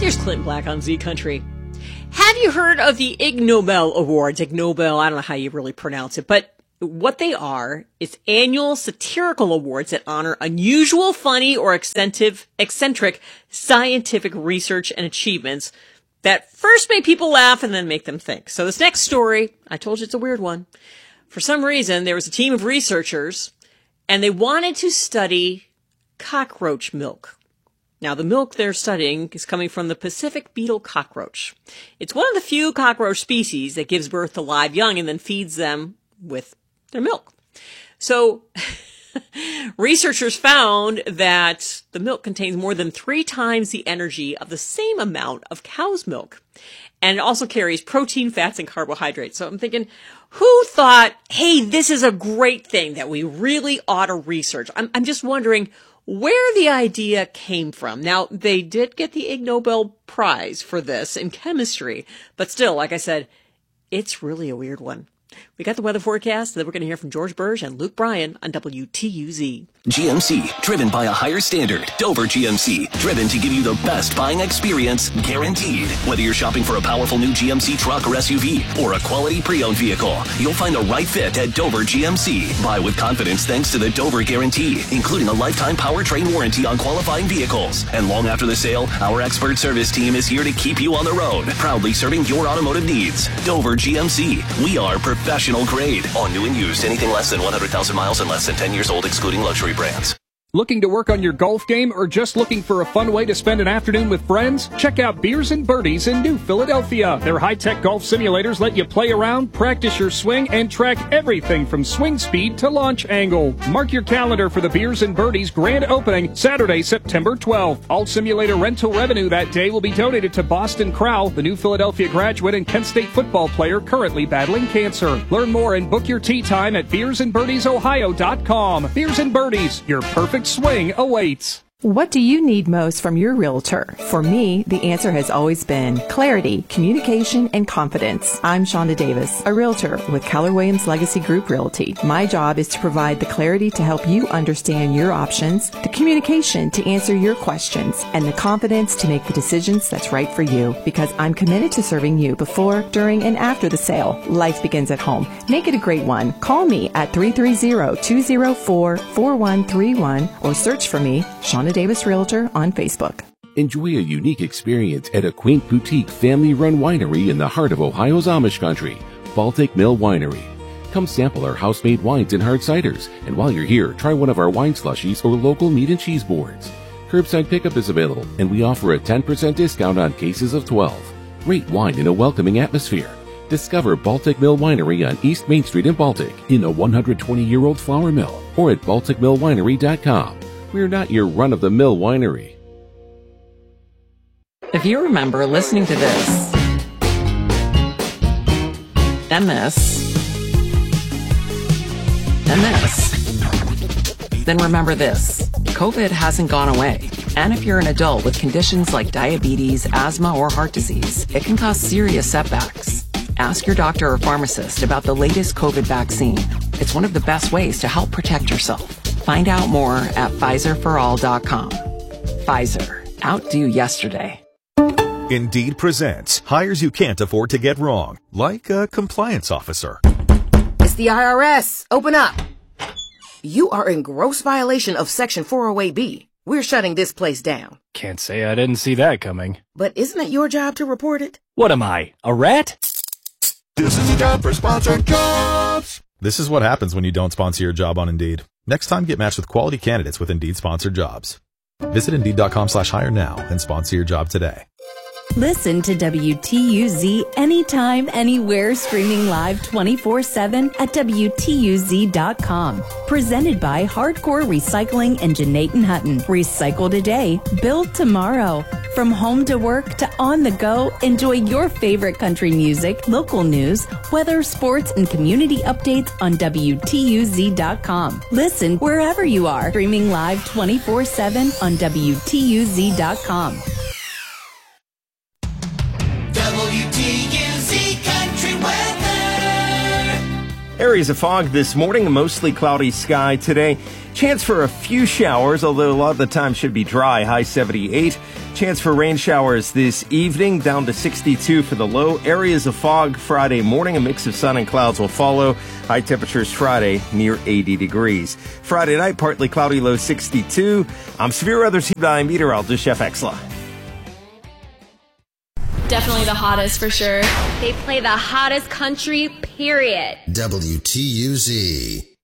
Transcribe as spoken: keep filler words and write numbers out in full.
Here's Clint Black on Z Country. Have you heard of the Ig Nobel Awards? Ig Nobel, I don't know how you really pronounce it, but what they are is annual satirical awards that honor unusual, funny, or eccentric, eccentric scientific research and achievements that first make people laugh and then make them think. So this next story, I told you it's a weird one. For some reason, there was a team of researchers, and they wanted to study cockroach milk. Now, the milk they're studying is coming from the Pacific beetle cockroach. It's one of the few cockroach species that gives birth to live young and then feeds them with their milk. So, researchers found that the milk contains more than three times the energy of the same amount of cow's milk. And it also carries protein, fats, and carbohydrates. So I'm thinking, who thought, hey, this is a great thing that we really ought to research? I'm, I'm just wondering where the idea came from. Now, they did get the Ig Nobel Prize for this in chemistry, but still, like I said, it's really a weird one. We got the weather forecast that we're going to hear from George Burge and Luke Bryan on W T U Z. G M C, driven by a higher standard. Dover G M C, driven to give you the best buying experience, guaranteed. Whether you're shopping for a powerful new G M C truck or S U V, or a quality pre-owned vehicle, you'll find the right fit at Dover G M C. Buy with confidence thanks to the Dover Guarantee, including a lifetime powertrain warranty on qualifying vehicles. And long after the sale, our expert service team is here to keep you on the road, proudly serving your automotive needs. Dover G M C, we are professional grade. On new and used, anything less than one hundred thousand miles and less than ten years old, excluding luxury brands. Looking to work on your golf game or just looking for a fun way to spend an afternoon with friends? Check out Beers and Birdies in New Philadelphia. Their high-tech golf simulators let you play around, practice your swing, and track everything from swing speed to launch angle. Mark your calendar for the Beers and Birdies grand opening Saturday, September twelfth. All simulator rental revenue that day will be donated to Boston Crowell, the New Philadelphia graduate and Kent State football player currently battling cancer. Learn more and book your tee time at beers and birdies ohio dot com. Beers and Birdies, your perfect swing awaits. What do you need most from your realtor? For me, the answer has always been clarity, communication, and confidence. I'm Shonda Davis, a realtor with Keller Williams Legacy Group Realty. My job is to provide the clarity to help you understand your options, the communication to answer your questions, and the confidence to make the decisions that's right for you. Because I'm committed to serving you before, during, and after the sale. Life begins at home. Make it a great one. Call me at three three zero, two zero four, four one three one or search for me, Shonda Davis Realtor, on Facebook. Enjoy a unique experience at a quaint boutique family-run winery in the heart of Ohio's Amish country, Baltic Mill Winery. Come sample our house-made wines and hard ciders, and while you're here, try one of our wine slushies or local meat and cheese boards. Curbside pickup is available, and we offer a ten percent discount on cases of twelve. Great wine in a welcoming atmosphere. Discover Baltic Mill Winery on East Main Street in Baltic, in a one hundred twenty-year-old flour mill, or at baltic mill winery dot com. We're not your run-of-the-mill winery. If you remember listening to this, and this, and this, then remember this. COVID hasn't gone away. And if you're an adult with conditions like diabetes, asthma, or heart disease, it can cause serious setbacks. Ask your doctor or pharmacist about the latest COVID vaccine. It's one of the best ways to help protect yourself. Find out more at Pfizer for all dot com. Pfizer. Outdo yesterday. Indeed presents hires you can't afford to get wrong, like a compliance officer. It's the I R S. Open up. You are in gross violation of Section four oh eight B. We're shutting this place down. Can't say I didn't see that coming. But isn't it your job to report it? What am I, a rat? This is a job for sponsored jobs. This is what happens when you don't sponsor your job on Indeed. Next time, get matched with quality candidates with Indeed sponsored jobs. Visit Indeed dot com slash hire now and sponsor your job today. Listen to W T U Z anytime, anywhere, streaming live twenty-four seven at W T U Z dot com. Presented by Hardcore Recycling and Janaten Hutton. Recycle today, build tomorrow. From home to work to on the go, enjoy your favorite country music, local news, weather, sports, and community updates on W T U Z dot com. Listen wherever you are, streaming live twenty-four seven on W T U Z dot com. W T U Z Country Weather. Areas of fog this morning, a mostly cloudy sky today. Chance for a few showers, although a lot of the time should be dry, high seventy-eight. Chance for rain showers this evening, down to sixty-two for the low. Areas of fog Friday morning, a mix of sun and clouds will follow. High temperatures Friday near eighty degrees. Friday night, partly cloudy, low sixty-two. I'm severe weather team nine meteorologist Jeff Exla. Definitely the hottest for sure. They play the hottest country, period. W T U Z.